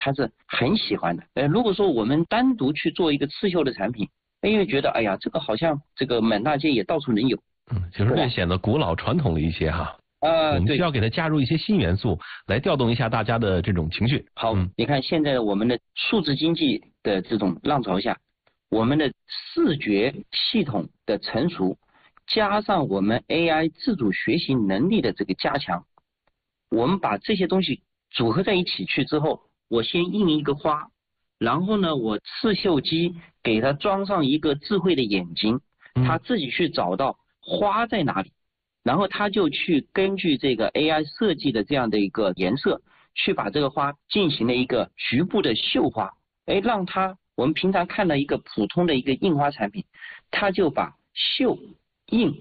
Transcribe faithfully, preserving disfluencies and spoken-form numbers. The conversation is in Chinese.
他是很喜欢的。呃，如果说我们单独去做一个刺绣的产品，因为觉得哎呀，这个好像这个满大街也到处能有， 嗯，就是略显得古老传统了一些哈。 啊、 我们对， 需要给它加入一些新元素，来调动一下大家的这种情绪。 好， 嗯， 你看现在我们的数字经济的这种浪潮下，我们的视觉系统的成熟，加上我们 A I 自主学习能力的这个加强，我们把这些东西组合在一起去之后，我先印一个花，然后呢，我刺绣机给它装上一个智慧的眼睛，它自己去找到花在哪里，然后它就去根据这个 A I 设计的这样的一个颜色，去把这个花进行了一个局部的绣花，哎，让它我们平常看到一个普通的一个印花产品，它就把绣印